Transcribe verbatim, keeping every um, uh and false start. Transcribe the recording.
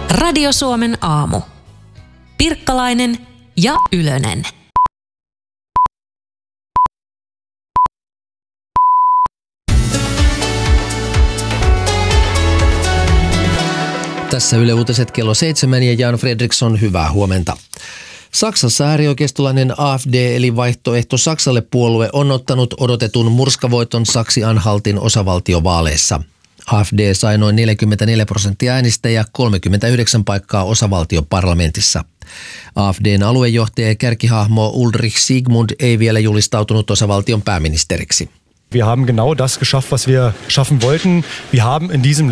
Radio Suomen aamu. Pirkkalainen ja Ylönen. Tässä Yle Uutiset kello seitsemän ja Jan Fredriksson, hyvää huomenta. Saksassa äärioikeistolainen A F D eli vaihtoehto Saksalle puolue on ottanut odotetun murskavoiton Saksi-Anhaltin osavaltiovaaleissa. A F D sai noin neljäkymmentäneljä prosenttia äänistä ja kolmekymmentäyhdeksän paikkaa osavaltioparlamentissa. A F D:n aluejohtaja ja kärkihahmo Ulrich Siegmund ei vielä julistautunut osavaltion pääministeriksi. Wir haben genau das geschafft, was wir schaffen wollten. Wir haben in diesem